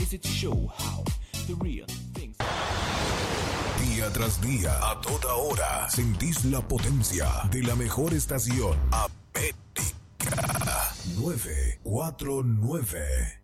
is it to show how the real things. Día tras día, a toda hora, sentís la potencia de la mejor estación. América 949.